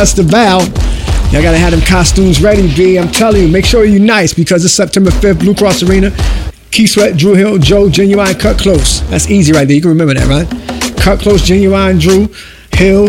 Festival. Y'all gotta have them costumes ready, B. I'm telling you, make sure you're nice because it's September 5th, Blue Cross Arena. Keith Sweat, Drew Hill, Joe, Genuine, Cut Close. That's easy right there. You can remember that, right? Cut Close, Genuine, Drew Hill,